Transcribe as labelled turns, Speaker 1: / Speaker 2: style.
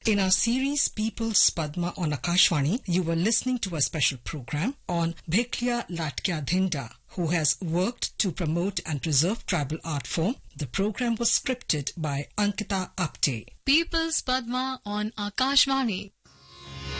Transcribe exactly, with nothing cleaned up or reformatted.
Speaker 1: In our series People's Padma on Akashvani, you were listening to a special program on Bheklia Latkya Dhinda, who has worked to promote and preserve tribal art form. The program was scripted by Ankita Apte.
Speaker 2: People's Padma on Akashvani.